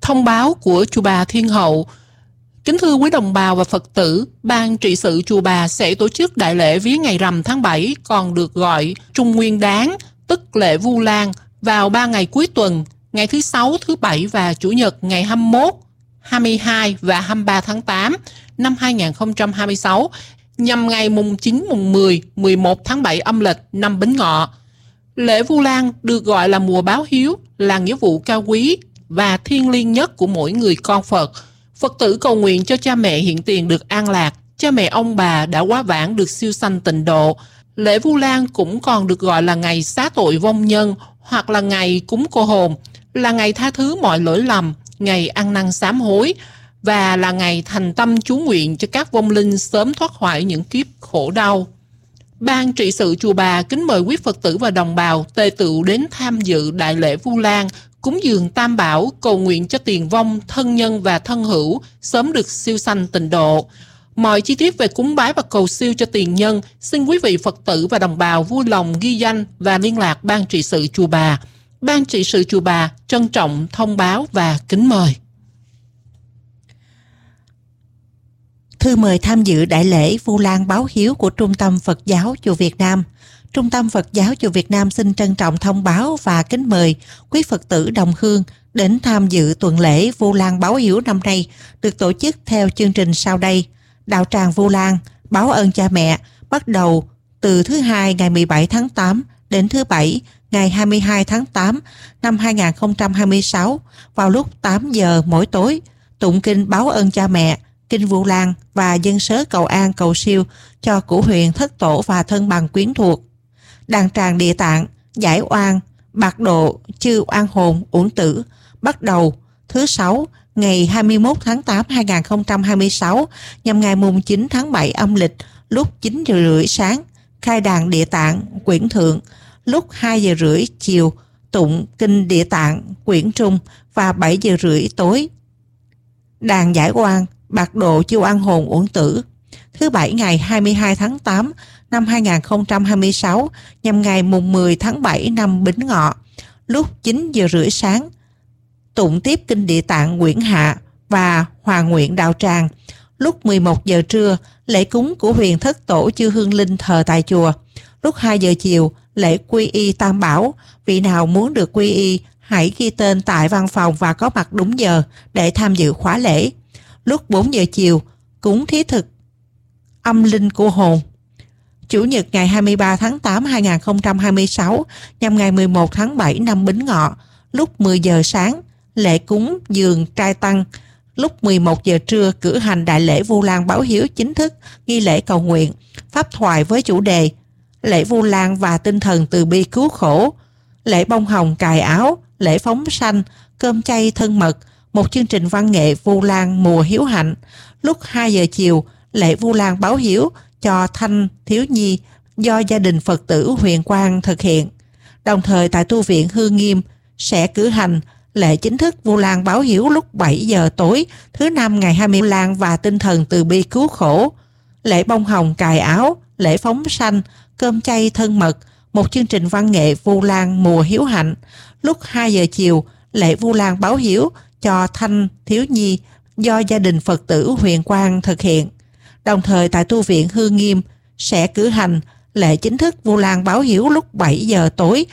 Thông báo của Chùa Bà Thiên Hậu. Kính thưa quý đồng bào và Phật tử, Ban trị sự Chùa Bà sẽ tổ chức đại lễ vía ngày rằm tháng 7, còn được gọi Trung Nguyên Đán, tức lễ Vu Lan, vào 3 ngày cuối tuần, ngày thứ Sáu, thứ Bảy và Chủ nhật ngày 21, 22 và 23 tháng 8 năm 2026, nhằm ngày mùng 9, mùng 10, 11 tháng 7 âm lịch năm Bính Ngọ. Lễ Vu Lan được gọi là mùa báo hiếu, là nghĩa vụ cao quý và thiêng liêng nhất của mỗi người con Phật. Phật tử cầu nguyện cho cha mẹ hiện tiền được an lạc, cha mẹ ông bà đã quá vãng được siêu sanh tịnh độ. Lễ Vu Lan cũng còn được gọi là ngày xá tội vong nhân hoặc là ngày cúng cô hồn, là ngày tha thứ mọi lỗi lầm, ngày ăn năn sám hối và là ngày thành tâm chú nguyện cho các vong linh sớm thoát khỏi những kiếp khổ đau. Ban trị sự Chùa Bà kính mời quý Phật tử và đồng bào tề tựu đến tham dự đại lễ Vu Lan, cúng dường Tam Bảo, cầu nguyện cho tiền vong, thân nhân và thân hữu sớm được siêu sanh tịnh độ. Mọi chi tiết về cúng bái và cầu siêu cho tiền nhân, xin quý vị Phật tử và đồng bào vui lòng ghi danh và liên lạc Ban trị sự Chùa Bà. Ban trị sự Chùa Bà trân trọng thông báo và kính mời. Thư mời tham dự đại lễ Vu Lan báo hiếu của Trung tâm Phật giáo Chùa Việt Nam. Trung tâm Phật giáo Chùa Việt Nam xin trân trọng thông báo và kính mời quý Phật tử đồng hương đến tham dự tuần lễ Vu Lan báo hiếu năm nay được tổ chức theo chương trình sau đây. Đạo tràng Vu Lan báo ơn cha mẹ bắt đầu từ thứ Hai ngày 17 tháng 8 đến thứ Bảy ngày 22 tháng 8 năm 2026 vào lúc 8 giờ mỗi tối, tụng kinh báo ơn cha mẹ, kinh Vu Lan và dân sớ cầu an cầu siêu cho cửu huyền thất tổ và thân bằng quyến thuộc. Đàn tràng Địa Tạng giải oan bạc độ chư oan hồn uổng tử bắt đầu thứ Sáu ngày 21 tháng 8 2026 nhằm ngày mùng 9 tháng 7 âm lịch lúc 9 giờ rưỡi sáng, khai đàn Địa Tạng quyển thượng, lúc 2 giờ rưỡi chiều tụng kinh Địa Tạng quyển trung và 7 giờ rưỡi tối đàn giải oan bạc độ chư oan hồn uổng tử. Thứ Bảy ngày 22 tháng 8 năm 2026 nhằm ngày mùng 10 tháng 7 năm Bính Ngọ, lúc 9 giờ rưỡi sáng tụng tiếp kinh Địa Tạng quyển hạ và hòa nguyện đạo tràng. Lúc 11 giờ trưa lễ cúng của huyền thất tổ chư hương linh thờ tại chùa. Lúc 2 giờ chiều lễ quy y Tam Bảo. Vị nào muốn được quy y hãy ghi tên tại văn phòng và có mặt đúng giờ để tham dự khóa lễ. Lúc 4 giờ chiều cúng thí thực âm linh cô hồn. Chủ nhật ngày 23 tháng 8 2026 nhằm ngày 11 tháng 7 năm Bính Ngọ, lúc 10 giờ sáng lễ cúng dường trai tăng. Lúc 11 giờ trưa cử hành đại lễ Vu Lan báo hiếu chính thức, nghi lễ cầu nguyện, pháp thoại với chủ đề lễ Vu Lan và tinh thần từ bi cứu khổ, lễ bông hồng cài áo, lễ phóng sanh, cơm chay thân mật, một chương trình văn nghệ Vu Lan mùa hiếu hạnh. Lúc 2 giờ chiều lễ Vu Lan báo hiếu cho thanh thiếu nhi do gia đình Phật tử Huyền Quang thực hiện. Đồng thời tại tu viện Hương Nghiêm sẽ cử hành lễ chính thức Vu Lan báo hiếu lúc 7 giờ tối thứ Năm ngày 20 Lan và tinh thần từ bi cứu khổ, lễ bông hồng cài áo, lễ phóng sanh, cơm chay thân mật, một chương trình văn nghệ Vu Lan mùa hiếu hạnh. Lúc 2 giờ chiều lễ Vu Lan báo hiếu cho thanh thiếu nhi do gia đình Phật tử Huyền Quang thực hiện. Đồng thời tại tu viện Hương Nghiêm sẽ cử hành lễ chính thức Vu Lan báo hiếu lúc 7 giờ tối